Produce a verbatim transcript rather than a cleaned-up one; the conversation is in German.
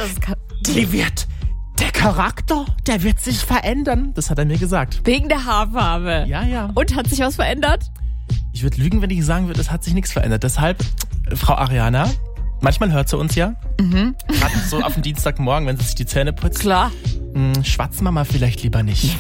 Das kann Die wird, der Charakter, der wird sich verändern. Das hat er mir gesagt. wegen der Haarfarbe. Ja, ja. Und hat sich was verändert? Ich würde lügen, wenn ich sagen würde, es hat sich nichts verändert. Deshalb, Frau Ariana, manchmal hört sie uns ja. Mhm. Gerade so auf dem Dienstagmorgen, wenn sie sich die Zähne putzt. Klar. Hm, schwatzen wir mal vielleicht lieber nicht.